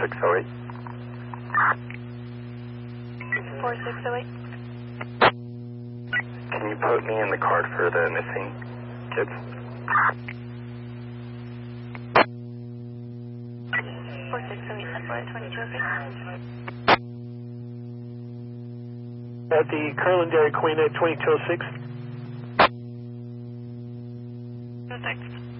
4608. 4608. Can you put me in the card for the missing kids? 4608, Sunflight 2206. At the Curlin Dairy Queen at 2206. No text.